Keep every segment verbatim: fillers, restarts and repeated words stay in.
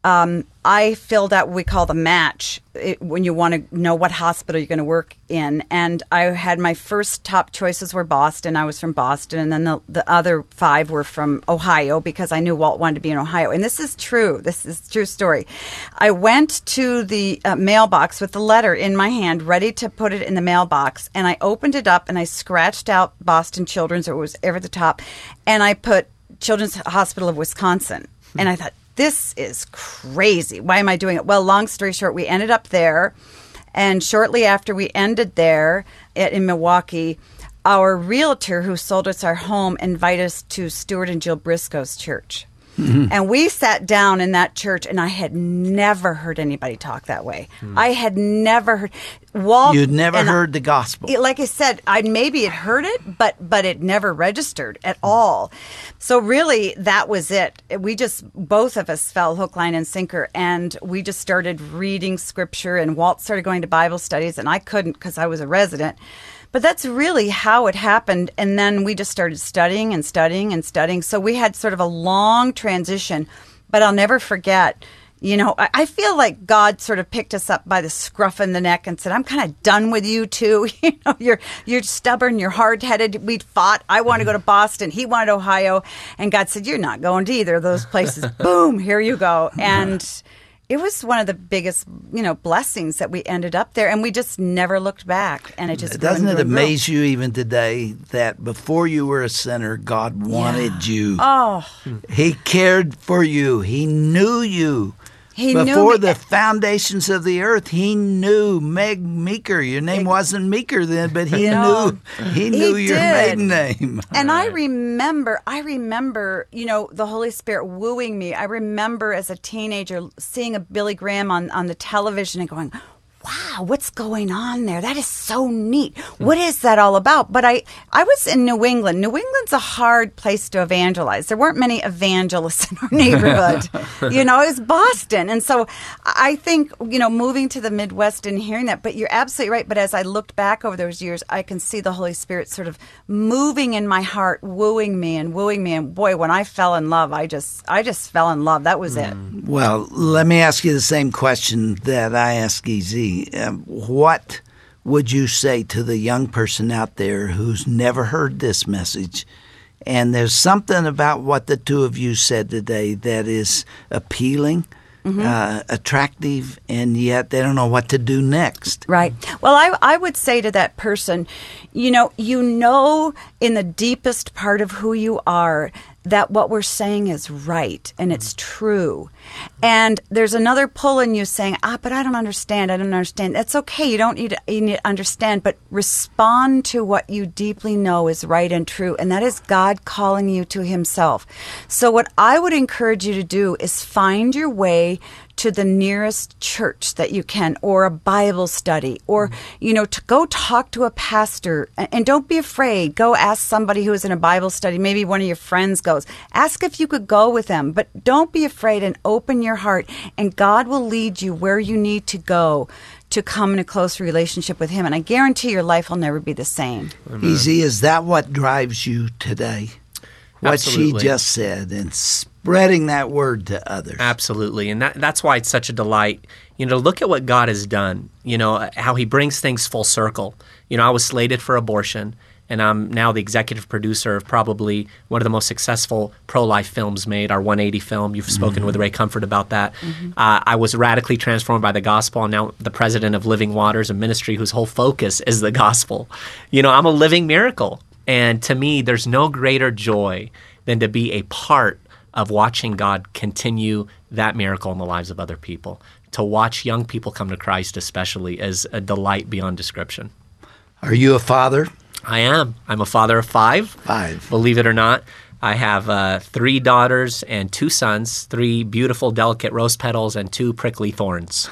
um, I filled out what we call the match it, when you want to know what hospital you're going to work in. And I had my first top choices were Boston. I was from Boston. And then the, the other five were from Ohio because I knew Walt wanted to be in Ohio. And this is true. This is a true story. I went to the uh, mailbox with the letter in my hand, ready to put it in the mailbox. And I opened it up and I scratched out Boston Children's, or it was ever at the top. And I put Children's Hospital of Wisconsin. Hmm. And I thought, this is crazy. Why am I doing it? Well, long story short, we ended up there. And shortly after we ended there at, in Milwaukee, our realtor who sold us our home invited us to Stuart and Jill Briscoe's church. Mm-hmm. And we sat down in that church, and I had never heard anybody talk that way. Mm. I had never heard. Walt, You'd never heard the gospel. Like I said, I maybe had heard it, but but it never registered at all. So really, that was it. We just, both of us fell hook, line, and sinker, and we just started reading scripture, and Walt started going to Bible studies, and I couldn't because I was a resident. But that's really how it happened. And then we just started studying and studying and studying. So we had sort of a long transition. But I'll never forget, you know, I, I feel like God sort of picked us up by the scruff of the neck and said, I'm kind of done with you two. You know, you're you're stubborn, you're hard-headed. We'd fought. I wanted to go to Boston. He wanted Ohio. And God said, you're not going to either of those places. Boom, here you go. And it was one of the biggest, you know, blessings that we ended up there, and we just never looked back. And it just doesn't it amaze grew. you even today that before you were a sinner, God wanted yeah. you. Oh, He cared for you. He knew you. He Before knew me. the foundations of the earth, he knew Meg Meeker. Your name wasn't Meeker then, but he No. knew he knew He your did. maiden name. And I remember, I remember, you know, the Holy Spirit wooing me. I remember as a teenager seeing a Billy Graham on, on the television and going, wow, what's going on there? That is so neat. What is that all about? But I, I was in New England. New England's a hard place to evangelize. There weren't many evangelists in our neighborhood. You know, it was Boston. And so I think, you know, moving to the Midwest and hearing that, but you're absolutely right. But as I looked back over those years, I can see the Holy Spirit sort of moving in my heart, wooing me and wooing me. And boy, when I fell in love, I just, I just fell in love. That was it. Well, let me ask you the same question that I asked E Z. Um, what would you say to the young person out there who's never heard this message? And there's something about what the two of you said today that is appealing, mm-hmm. uh, attractive, and yet they don't know what to do next. Right. Well, I, I would say to that person, you know, you know in the deepest part of who you are that what we're saying is right and it's true. And there's another pull in you saying, ah, but I don't understand. I don't understand. That's okay. You don't need to, you need to understand, but respond to what you deeply know is right and true. And that is God calling you to himself. So what I would encourage you to do is find your way to the nearest church that you can, or a Bible study, or, you know, to go talk to a pastor. And don't be afraid. Go ask somebody who is in a Bible study. Maybe one of your friends goes. Ask if you could go with them. But don't be afraid, and open your heart. And God will lead you where you need to go to come in a close relationship with him. And I guarantee your life will never be the same. E Z, is that what drives you today? What Absolutely. she just said, and spreading that word to others. Absolutely. And that, that's why it's such a delight, you know, look at what God has done, you know, how he brings things full circle. You know, I was slated for abortion, and I'm now the executive producer of probably one of the most successful pro-life films made, our one eighty film. You've spoken mm-hmm. with Ray Comfort about that. Mm-hmm. Uh, I was radically transformed by the gospel. I'm now the president of Living Waters, a ministry whose whole focus is the gospel. You know, I'm a living miracle. And to me, there's no greater joy than to be a part of watching God continue that miracle in the lives of other people. To watch young people come to Christ especially is a delight beyond description. Are you a father? I am. I'm a father of five. Five. Believe it or not. I have uh, three daughters and two sons, three beautiful, delicate rose petals and two prickly thorns.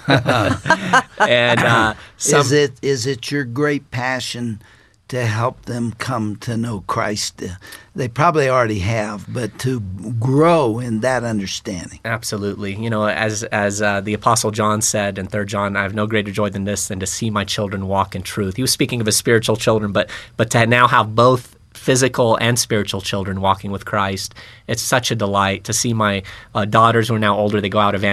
and uh, some, Is it is it your great passion to help them come to know Christ? They probably already have, but to grow in that understanding. Absolutely. You know, as as uh, the Apostle John said in Third John, I have no greater joy than this, than to see my children walk in truth. He was speaking of his spiritual children, but but to now have both physical and spiritual children walking with Christ, it's such a delight to see my uh, daughters who are now older. They go out evangelizing.